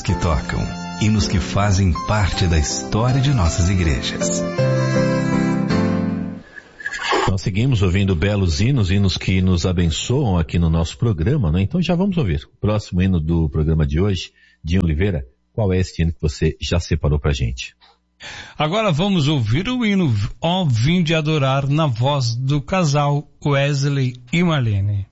hinos que tocam, hinos que fazem parte da história de nossas igrejas. Nós seguimos ouvindo belos hinos que nos abençoam aqui no nosso programa, né? Então já vamos ouvir. O próximo hino do programa de hoje, Dinho Oliveira, qual é esse hino que você já separou pra gente? Agora vamos ouvir o hino Ó Vinde Adorar na voz do casal Wesley e Marlene.